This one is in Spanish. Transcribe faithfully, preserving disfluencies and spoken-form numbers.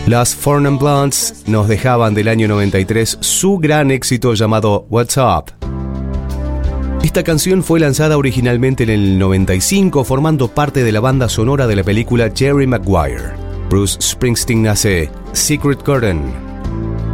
Los Four Non Blondes nos dejaban del año noventa y tres su gran éxito llamado What's Up. Esta canción fue lanzada originalmente en el noventa y cinco, formando parte de la banda sonora de la película Jerry Maguire. Bruce Springsteen hace Secret Garden.